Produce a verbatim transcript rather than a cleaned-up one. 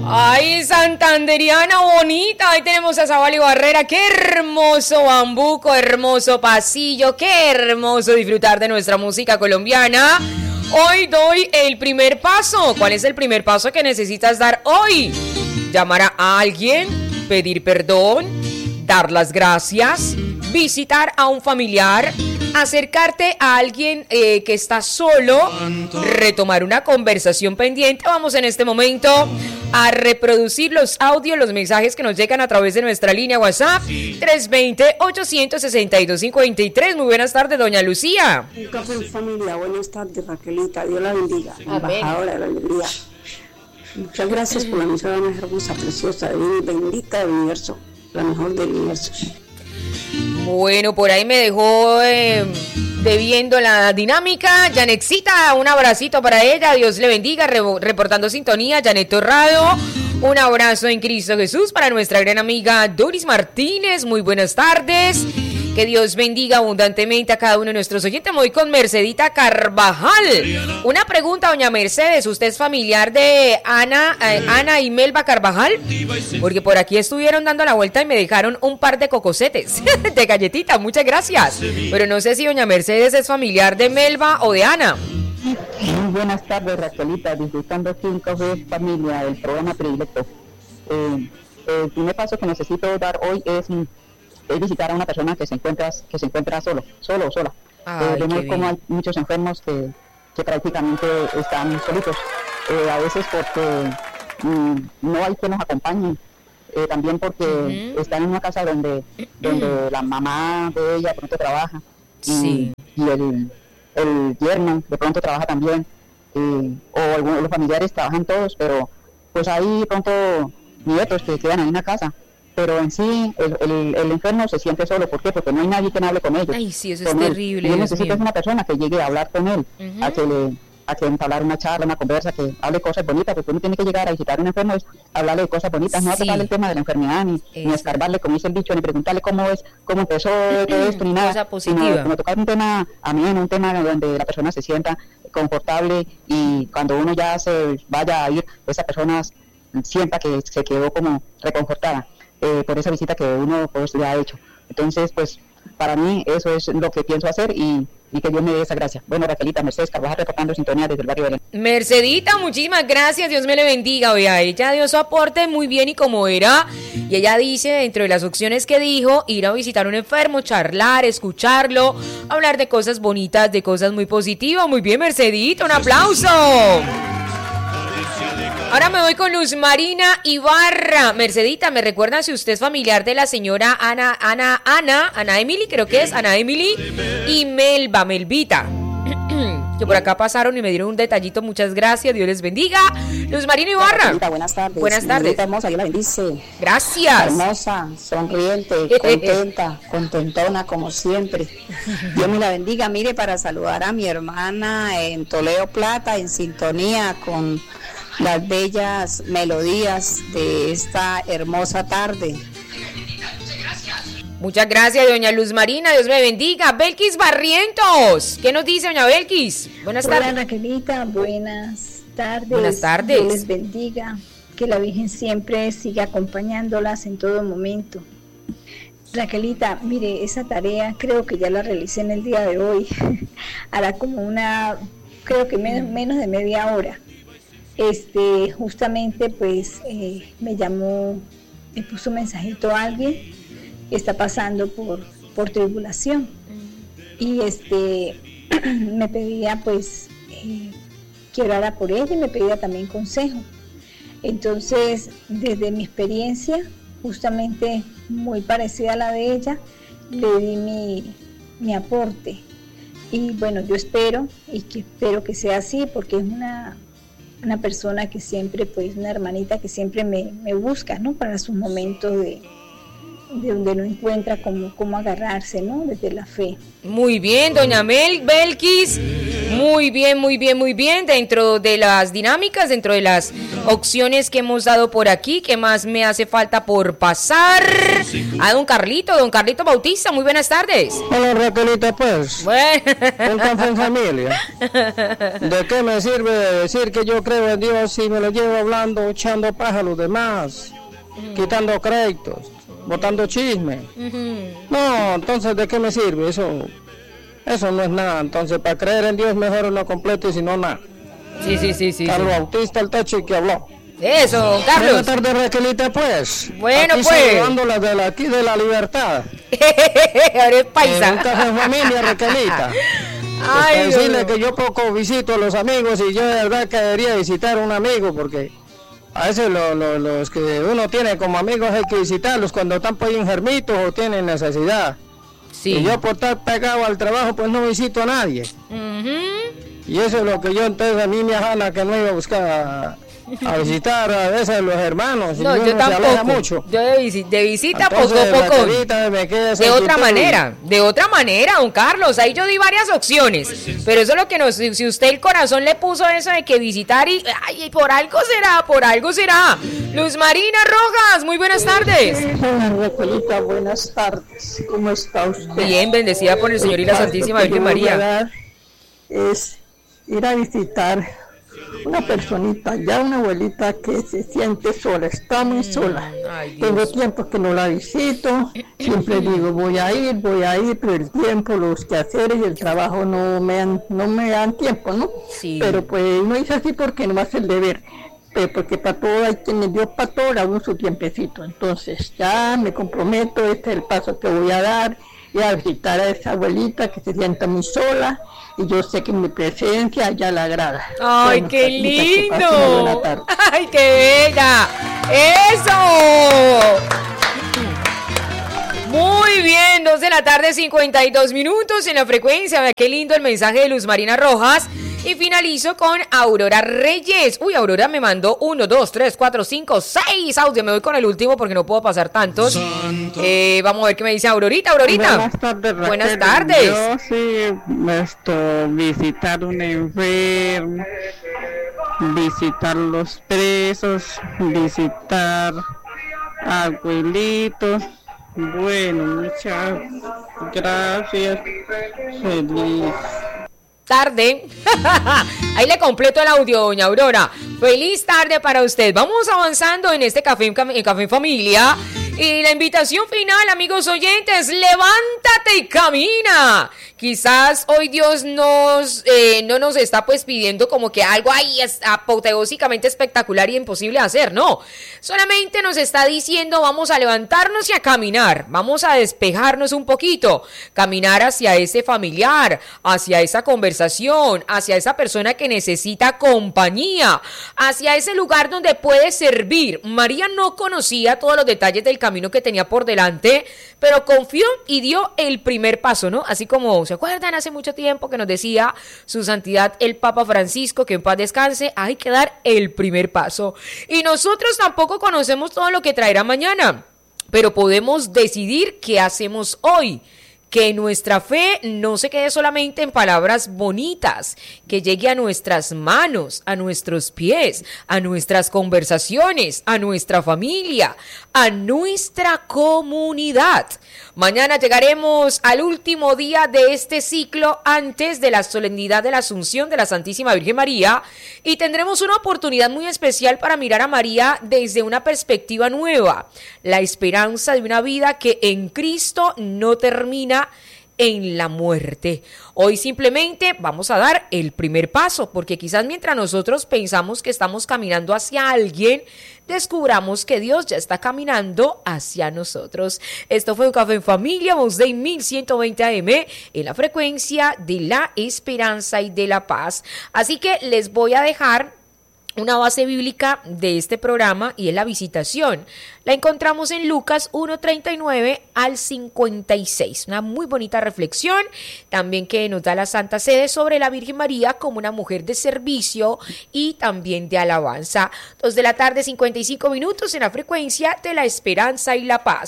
Ay, santanderiana bonita, ahí tenemos a Zabali Barrera, qué hermoso bambuco, hermoso pasillo, qué hermoso disfrutar de nuestra música colombiana. Hoy doy el primer paso. ¿Cuál es el primer paso que necesitas dar hoy? Llamar a alguien, pedir perdón, dar las gracias, visitar a un familiar, acercarte a alguien eh, que está solo, retomar una conversación pendiente. Vamos en este momento a reproducir los audios, los mensajes que nos llegan a través de nuestra línea WhatsApp tres dos cero, ocho seis dos, cinco tres. Muy buenas tardes, doña Lucía. Un café en familia, buenas tardes, Raquelita, Dios la bendiga, embajadora de la alegría. Muchas gracias por la emisora más hermosa, preciosa, bendita del universo, la mejor del universo. Bueno, por ahí me dejó eh, debiendo la dinámica. Janexita, un abracito para ella, Dios le bendiga, re- reportando sintonía, Janet Torrado. Un abrazo en Cristo Jesús para nuestra gran amiga Doris Martínez, muy buenas tardes. Que Dios bendiga abundantemente a cada uno de nuestros oyentes. Me voy con Mercedita Carvajal. Una pregunta, doña Mercedes, ¿usted es familiar de Ana, eh, Ana y Melba Carvajal? Porque por aquí estuvieron dando la vuelta y me dejaron un par de cocosetes de galletita, muchas gracias. Pero no sé si doña Mercedes es familiar de Melba o de Ana. Muy buenas tardes, Raquelita, disfrutando aquí un café familia, el programa predilecto. Eh, el primer paso que necesito dar hoy es... es visitar a una persona que se encuentra que se encuentra solo, solo o sola. Eh, vemos como hay muchos enfermos que, que prácticamente están solitos, eh, a veces porque mm, no hay quien nos acompañe, eh, también porque uh-huh. están en una casa donde donde la mamá de ella de pronto trabaja y, sí. y el, el yerno de pronto trabaja también, eh, o algunos los familiares trabajan todos, pero pues hay de pronto nietos que quedan ahí en la casa. Pero en sí, el, el, el enfermo se siente solo. ¿Por qué? Porque no hay nadie que hable con ellos. Ay, sí, eso es terrible. Y él necesita una persona que llegue a hablar con él, uh-huh. a que le a que entablar una charla, una conversa, que hable cosas bonitas, porque uno tiene que llegar a visitar a un enfermo, es hablarle de cosas bonitas, no sí. atacarle el tema de la enfermedad, ni, ni escarbarle, como dice el dicho, ni preguntarle cómo es, cómo empezó todo esto, ni nada. Cosa positiva. Sino como tocar un tema ameno, un tema donde la persona se sienta confortable y cuando uno ya se vaya a ir, esa persona sienta que se quedó como reconfortada. Eh, por esa visita que uno pues le ha hecho. Entonces, pues, para mí eso es lo que pienso hacer y, y que Dios me dé esa gracia. Bueno, Raquelita, Mercedes Carvajal reportando sintonía desde el barrio Belén. Mercedita, muchísimas gracias, Dios me le bendiga. Oiga, ella dio su aporte muy bien y como era, y ella dice, dentro de las opciones que dijo, ir a visitar a un enfermo, charlar, escucharlo, hablar de cosas bonitas, de cosas muy positivas. Muy bien, Mercedita, un aplauso. Ahora me voy con Luz Marina Ibarra. Mercedita, ¿me recuerdan si usted es familiar de la señora Ana, Ana, Ana, Ana Emily, creo que es, Ana Emily y Melba, Melvita? Que por acá pasaron y me dieron un detallito, muchas gracias, Dios les bendiga. Luz Marina Ibarra. Hola, buenas tardes. Buenas tardes. Hermosa, Dios la bendice. Gracias. Hermosa, sonriente, contenta, contentona como siempre. Dios me la bendiga. Mire, para saludar a mi hermana en Toledo Plata, en sintonía con las bellas melodías de esta hermosa tarde. Muchas gracias, doña Luz Marina, Dios me bendiga. Belkis Barrientos, ¿qué nos dice doña Belkis? Buenas tardes. Hola, Raquelita, buenas tardes. Buenas tardes. Dios les bendiga, que la Virgen siempre siga acompañándolas en todo momento. Raquelita, mire, esa tarea creo que ya la realicé en el día de hoy. Hará como una, creo que menos, menos de media hora. Este, justamente pues eh, me llamó, me puso un mensajito a alguien que está pasando por, por tribulación y este me pedía pues eh, que orara por ella y me pedía también consejo. Entonces, desde mi experiencia, justamente muy parecida a la de ella, le di mi, mi aporte y bueno, yo espero y que espero que sea así porque es una una persona que siempre, pues, una hermanita que siempre me, me busca, ¿no? Para sus momentos de, de donde no encuentra cómo, cómo agarrarse, ¿no? Desde la fe. Muy bien, doña Mel Belkis. Muy bien, muy bien, muy bien. Dentro de las dinámicas, dentro de las opciones que hemos dado por aquí, ¿qué más me hace falta por pasar? A don Carlito, don Carlito Bautista, muy buenas tardes. Hola Raquelita, pues. Bueno. Un café en familia. ¿De qué me sirve decir que yo creo en Dios si me lo llevo hablando, echando paja a los demás, mm. quitando créditos, botando chisme? Mm-hmm. No, entonces ¿de qué me sirve? Eso eso no es nada. Entonces para creer en Dios mejor uno completo y si no nada. Sí, sí, sí, sí. Carlos sí. Bautista, el tachi que habló. Eso, don Carlos. Buenas tardes, Raquelita, pues. Bueno, aquí pues. saludándola de la, aquí de la Libertad. Ahora es paisa. En un café en familia, Raquelita. Ay, pues decirle que yo poco visito a los amigos y yo de verdad quería visitar a un amigo porque a veces lo, lo, los que uno tiene como amigos hay que visitarlos cuando están pues enfermitos o tienen necesidad. Sí. Y yo por estar pegado al trabajo pues no visito a nadie. Uh-huh. Y eso es lo que yo entonces a mí me ajana que no iba a buscar a, a visitar a veces a los hermanos. No, yo tampoco. Mucho. Yo de, visi- de visita entonces, poco a poco. Me de otra manera, de otra manera, don Carlos. Ahí yo di varias opciones. Pero eso es lo que nos. Si usted el corazón le puso eso de que visitar y. Ay, por algo será, por algo será. Luz Marina Rojas, muy buenas tardes. Hola, Raquelita, buenas tardes. ¿Cómo está usted? Bien, bendecida por el Señor y la Santísima Virgen María. Es ir a visitar una personita, ya una abuelita que se siente sola, está muy sola. Ay, tengo tiempo que no la visito, siempre digo voy a ir, voy a ir, pero el tiempo, los quehaceres y el trabajo no me dan, no me dan tiempo, ¿no? Sí. Pero pues no es así porque no hace el deber, pero porque para todo hay quien me dio para todo, le hago su tiempecito. Entonces ya me comprometo, este es el paso que voy a dar, y a visitar a esa abuelita que se sienta muy sola y yo sé que mi presencia ya la agrada. ¡Ay, bueno, qué lindo! ¡Ay, qué bella! ¡Eso! Muy bien, dos de la tarde, cincuenta y dos minutos en la frecuencia. Qué lindo el mensaje de Luz Marina Rojas. Y finalizo con Aurora Reyes. Uy, Aurora me mandó uno, dos, tres, cuatro, cinco, seis audios. Me voy con el último porque no puedo pasar tantos. Eh, vamos a ver qué me dice Aurorita. Aurorita. Buenas tardes, Raquel. Buenas tardes. Yo sí, esto, visitar un enfermo, visitar los presos, visitar abuelitos. Bueno, muchas gracias. Feliz tarde. Ahí le completo el audio, doña Aurora. Feliz tarde para usted. Vamos avanzando en este café en Café en Familia. Y la invitación final, amigos oyentes, levántate y camina. Quizás hoy Dios nos, eh, no nos está pues pidiendo como que algo ahí es apoteósicamente espectacular y imposible de hacer, no. Solamente nos está diciendo vamos a levantarnos y a caminar, vamos a despejarnos un poquito, caminar hacia ese familiar, hacia esa conversación, hacia esa persona que necesita compañía, hacia ese lugar donde puede servir. María no conocía todos los detalles del camino que tenía por delante, pero confió y dio el primer paso, ¿no? Así como, ¿se acuerdan hace mucho tiempo que nos decía su santidad el Papa Francisco, que en paz descanse? Hay que dar el primer paso. Y nosotros tampoco conocemos todo lo que traerá mañana, pero podemos decidir qué hacemos hoy. Que nuestra fe no se quede solamente en palabras bonitas, que llegue a nuestras manos, a nuestros pies, a nuestras conversaciones, a nuestra familia, a nuestra comunidad. Mañana llegaremos al último día de este ciclo antes de la solemnidad de la Asunción de la Santísima Virgen María y tendremos una oportunidad muy especial para mirar a María desde una perspectiva nueva, la esperanza de una vida que en Cristo no termina en la muerte. Hoy simplemente vamos a dar el primer paso, porque quizás mientras nosotros pensamos que estamos caminando hacia alguien, descubramos que Dios ya está caminando hacia nosotros. Esto fue un Café en Familia, Voz de mil ciento veinte A M, en la frecuencia de la esperanza y de la paz. Así que les voy a dejar una base bíblica de este programa y es la visitación. La encontramos en Lucas uno, treinta y nueve al cincuenta y seis. Una muy bonita reflexión también que nos da la Santa Sede sobre la Virgen María como una mujer de servicio y también de alabanza. Dos de la tarde, cincuenta y cinco minutos en la frecuencia de la esperanza y la paz.